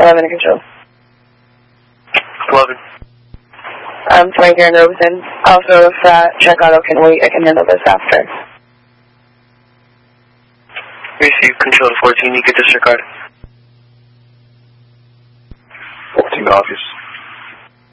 11 in control. 11. I'm 20 here in Robeson. Also, if check auto can wait, I can handle this after. Receive control to 14, you get disregard. 14 to office.